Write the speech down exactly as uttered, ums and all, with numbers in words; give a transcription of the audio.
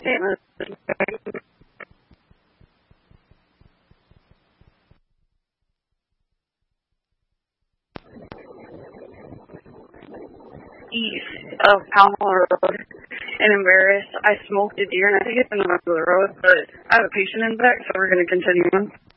East of Palmer Road and embarrassed. I smoked a deer, and I think it's in the middle of the road, but I have a patient in back, so we're going to continue on.